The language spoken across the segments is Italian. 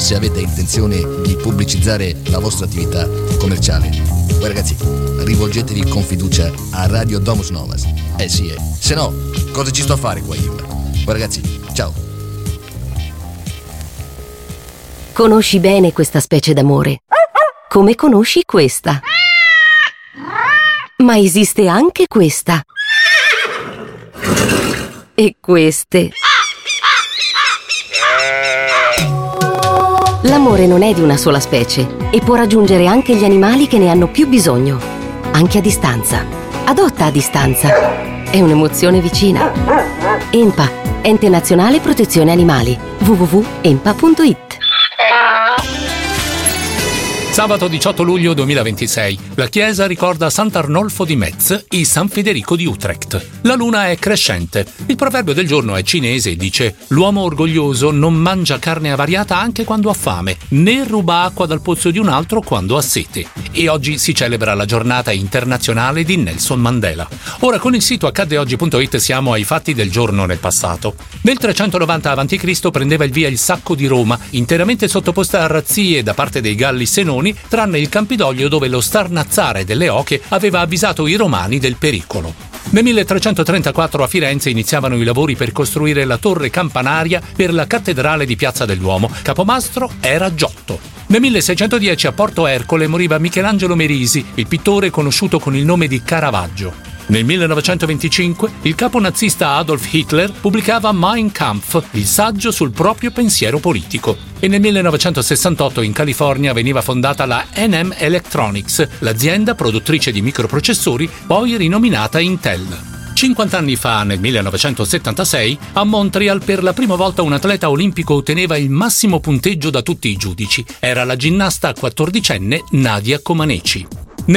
se avete intenzione di pubblicizzare la vostra attività commerciale. Voi ragazzi, rivolgetevi con fiducia a Radio Domus Novas. Sì, se no, cosa ci sto a fare qua io? Voi ragazzi, ciao. Conosci bene questa specie d'amore, come conosci questa. Ma esiste anche questa. E queste. L'amore non è di una sola specie e può raggiungere anche gli animali che ne hanno più bisogno, anche a distanza. Adotta a distanza. È un'emozione vicina. ENPA, Ente Nazionale Protezione Animali. www.enpa.it. Sabato 18 luglio 2026, la chiesa ricorda Sant'Arnolfo di Metz e San Federico di Utrecht. La luna è crescente. Il proverbio del giorno è cinese e dice: l'uomo orgoglioso non mangia carne avariata anche quando ha fame, né ruba acqua dal pozzo di un altro quando ha sete. E oggi si celebra la giornata internazionale di Nelson Mandela. Ora con il sito accaddeoggi.it siamo ai fatti del giorno nel passato. Nel 390 a.C. prendeva il via il sacco di Roma, interamente sottoposta a razzie da parte dei Galli Senoni, tranne il Campidoglio dove lo starnazzare delle oche aveva avvisato i romani del pericolo. Nel 1334 a Firenze iniziavano i lavori per costruire la torre campanaria per la cattedrale di Piazza del Duomo. Capomastro era Giotto. Nel 1610 a Porto Ercole moriva Michelangelo Merisi, il pittore conosciuto con il nome di Caravaggio. Nel 1925 il capo nazista Adolf Hitler pubblicava Mein Kampf, il saggio sul proprio pensiero politico. E nel 1968 in California veniva fondata la NM Electronics, l'azienda produttrice di microprocessori, poi rinominata Intel. 50 anni fa, nel 1976, a Montreal per la prima volta un atleta olimpico otteneva il massimo punteggio da tutti i giudici. Era la ginnasta 14enne Nadia Comaneci. Nel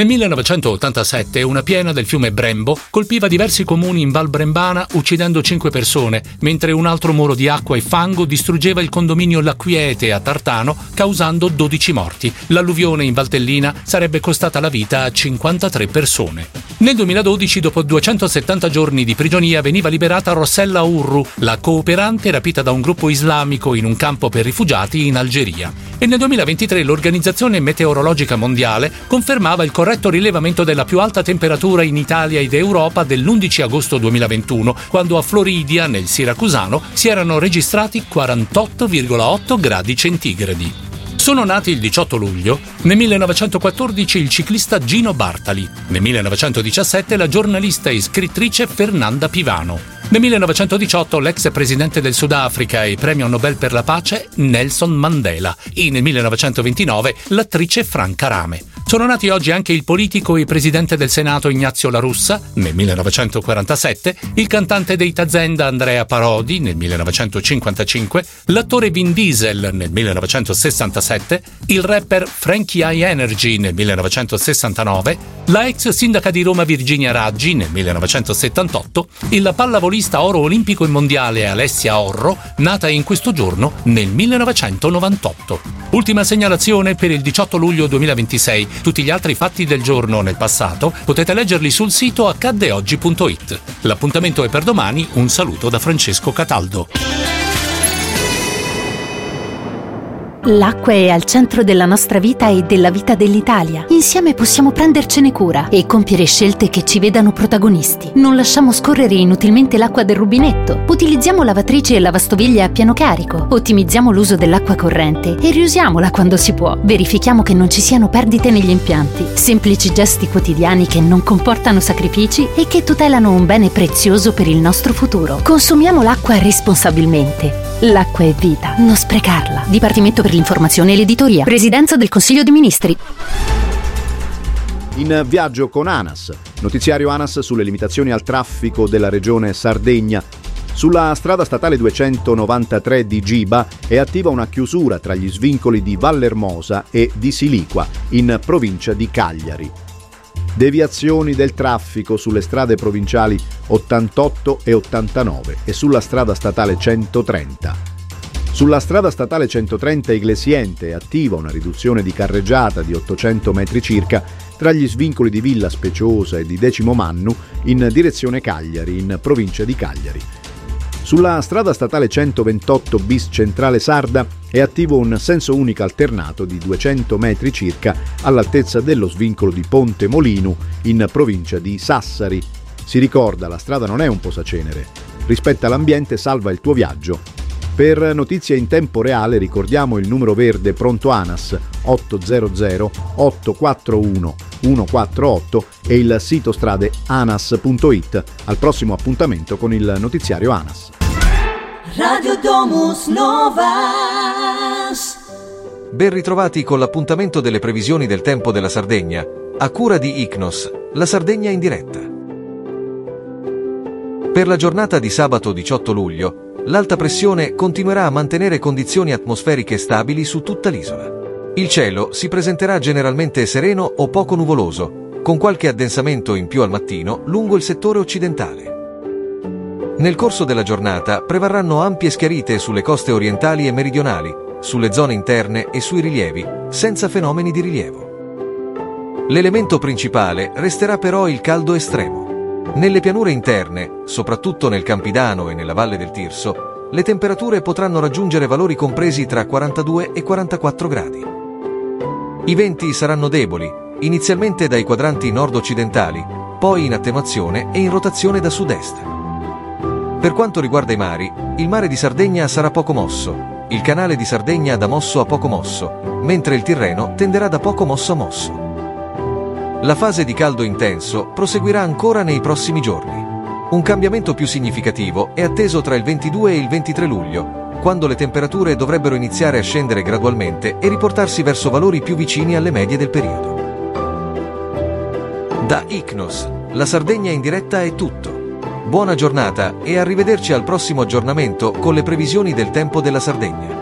1987 una piena del fiume Brembo colpiva diversi comuni in Val Brembana uccidendo 5 persone, mentre un altro muro di acqua e fango distruggeva il condominio La Quiete a Tartano, causando 12 morti. L'alluvione in Valtellina sarebbe costata la vita a 53 persone. Nel 2012, dopo 270 giorni di prigionia, veniva liberata Rossella Urru, la cooperante rapita da un gruppo islamico in un campo per rifugiati in Algeria. E nel 2023 l'Organizzazione Meteorologica Mondiale confermava il corretto rilevamento della più alta temperatura in Italia ed Europa dell'11 agosto 2021, quando a Floridia, nel Siracusano, si erano registrati 48,8 gradi centigradi. Sono nati il 18 luglio, nel 1914 il ciclista Gino Bartali, nel 1917 la giornalista e scrittrice Fernanda Pivano, nel 1918 l'ex presidente del Sudafrica e premio Nobel per la pace Nelson Mandela e nel 1929 l'attrice Franca Rame. Sono nati oggi anche il politico e presidente del Senato Ignazio La Russa, nel 1947, il cantante dei Tazenda Andrea Parodi, nel 1955, l'attore Vin Diesel, nel 1967, il rapper Frankie High Energy, nel 1969, la ex sindaca di Roma Virginia Raggi, nel 1978, e la pallavolista oro olimpico e mondiale Alessia Orro, nata in questo giorno nel 1998. Ultima segnalazione per il 18 luglio 2026. Tutti gli altri fatti del giorno nel passato potete leggerli sul sito accaddeoggi.it. L'appuntamento è per domani. Un saluto da Francesco Cataldo. L'acqua è al centro della nostra vita e della vita dell'Italia. Insieme possiamo prendercene cura e compiere scelte che ci vedano protagonisti. Non lasciamo scorrere inutilmente l'acqua del rubinetto. Utilizziamo lavatrici e lavastoviglie a pieno carico. Ottimizziamo l'uso dell'acqua corrente e riusiamola quando si può. Verifichiamo che non ci siano perdite negli impianti. Semplici gesti quotidiani che non comportano sacrifici e che tutelano un bene prezioso per il nostro futuro. Consumiamo l'acqua responsabilmente. L'acqua è vita, non sprecarla. Dipartimento per l'informazione e l'editoria. Presidenza del Consiglio dei Ministri. In viaggio con ANAS. Notiziario ANAS sulle limitazioni al traffico della regione Sardegna. Sulla strada statale 293 di Giba è attiva una chiusura tra gli svincoli di Vallermosa e di Siliqua, in provincia di Cagliari. Deviazioni del traffico sulle strade provinciali 88 e 89 e sulla strada statale 130. Sulla strada statale 130 Iglesiente è attiva una riduzione di carreggiata di 800 metri circa tra gli svincoli di Villa Speciosa e di Decimo Mannu in direzione Cagliari, in provincia di Cagliari. Sulla strada statale 128 bis Centrale Sarda è attivo un senso unico alternato di 200 metri circa all'altezza dello svincolo di Ponte Molinu in provincia di Sassari. Si ricorda, la strada non è un posacenere. Rispetta l'ambiente, salva il tuo viaggio. Per notizie in tempo reale ricordiamo il numero verde pronto ANAS 800 841 148 e il sito strade anas.it. Al prossimo appuntamento con il notiziario ANAS. Radio Domus Novas. Ben ritrovati con l'appuntamento delle previsioni del tempo della Sardegna, a cura di Icnos, la Sardegna in diretta. Per la giornata di sabato 18 luglio, l'alta pressione continuerà a mantenere condizioni atmosferiche stabili su tutta l'isola. Il cielo si presenterà generalmente sereno o poco nuvoloso, con qualche addensamento in più al mattino lungo il settore occidentale. Nel corso della giornata prevarranno ampie schiarite sulle coste orientali e meridionali, sulle zone interne e sui rilievi, senza fenomeni di rilievo. L'elemento principale resterà però il caldo estremo. Nelle pianure interne, soprattutto nel Campidano e nella Valle del Tirso, le temperature potranno raggiungere valori compresi tra 42 e 44 gradi. I venti saranno deboli, inizialmente dai quadranti nord-occidentali, poi in attenuazione e in rotazione da sud-est. Per quanto riguarda i mari, il mare di Sardegna sarà poco mosso, il canale di Sardegna da mosso a poco mosso, mentre il Tirreno tenderà da poco mosso a mosso. La fase di caldo intenso proseguirà ancora nei prossimi giorni. Un cambiamento più significativo è atteso tra il 22 e il 23 luglio, quando le temperature dovrebbero iniziare a scendere gradualmente e riportarsi verso valori più vicini alle medie del periodo. Da Icnos, la Sardegna in diretta è tutto. Buona giornata e arrivederci al prossimo aggiornamento con le previsioni del tempo della Sardegna.